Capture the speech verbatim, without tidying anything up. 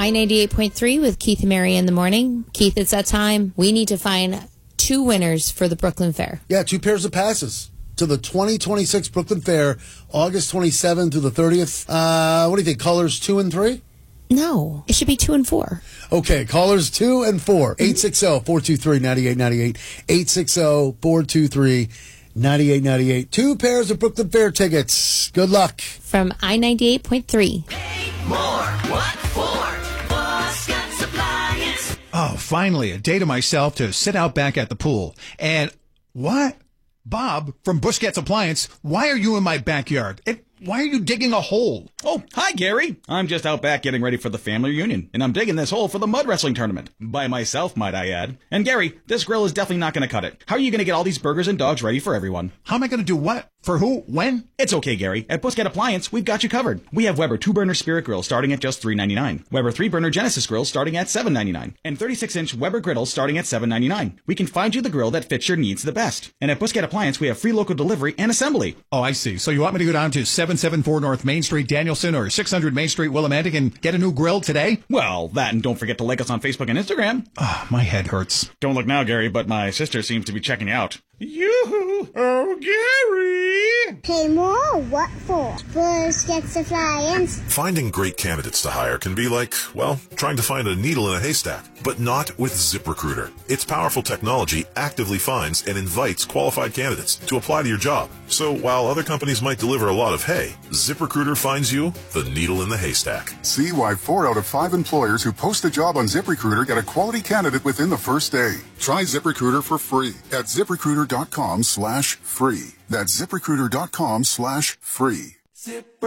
I ninety-eight point three with Keith and Mary in the morning. Keith, it's that time. We need to find two winners for the Brooklyn Fair. Yeah, two pairs of passes to the twenty twenty-six Brooklyn Fair, August twenty-seventh through the thirtieth. Uh, what do you think, callers two and three? No, it should be two and four. Okay, callers two and four. eight six zero, four two three, nine eight nine eight. eight six zero, four two three, nine eight nine eight. Two pairs of Brooklyn Fair tickets. Good luck. From I ninety-eight point three. Pay more. What for? Boscott's Appliance. Oh, finally, a day to myself to sit out back at the pool. And what? Bob from Busquets Appliance, why are you in my backyard? It, why are you digging a hole? Oh, hi, Gary. I'm just out back getting ready for the family reunion, and I'm digging this hole for the mud wrestling tournament. By myself, might I add. And Gary, this grill is definitely not going to cut it. How are you going to get all these burgers and dogs ready for everyone? How am I going to do what? For who? When? It's okay, Gary. At Busquets Appliance, we've got you covered. We have Weber two-burner Spirit Grill starting at just three ninety-nine. Weber three-burner Genesis Grill starting at seven ninety-nine. And thirty-six inch Weber griddle starting at seven ninety-nine. We can find you the grill that fits your needs the best. And at Busquets Appliance, we have free local delivery and assembly. Oh, I see. So you want me to go down to seven seventy-four North Main Street, Danielson, or six hundred Main Street, Willimantic, and get a new grill today? Well, that, and don't forget to like us on Facebook and Instagram. Ah, oh, my head hurts. Don't look now, Gary, but my sister seems to be checking you out. Yoo-hoo! Oh, Gary! Pay more? What for? Busquets Appliance. Finding great candidates to hire can be like, well, trying to find a needle in a haystack. But not with ZipRecruiter. Its powerful technology actively finds and invites qualified candidates to apply to your job. So while other companies might deliver a lot of hay, ZipRecruiter finds you the needle in the haystack. See why four out of five employers who post a job on ZipRecruiter get a quality candidate within the first day. Try ZipRecruiter for free at ZipRecruiter.com slash free. That's ZipRecruiter.com slash free.